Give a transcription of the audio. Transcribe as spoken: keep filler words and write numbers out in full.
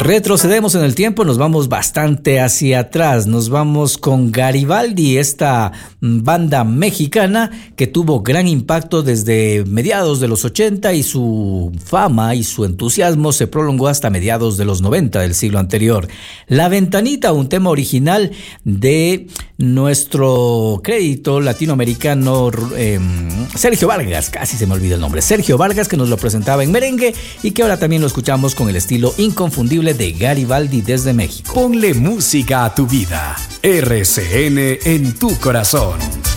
Retrocedemos en el tiempo, nos vamos bastante hacia atrás, nos vamos con Garibaldi, esta banda mexicana que tuvo gran impacto desde mediados de los ochenta y su fama y su entusiasmo se prolongó hasta mediados de los noventa del siglo anterior. La Ventanita, un tema original de nuestro crédito latinoamericano eh, Sergio Vargas, casi se me olvida el nombre, Sergio Vargas, que nos lo presentaba en merengue y que ahora también lo escuchamos con el estilo inconfundible de Garibaldi desde México. Ponle música a tu vida. R C N en tu corazón.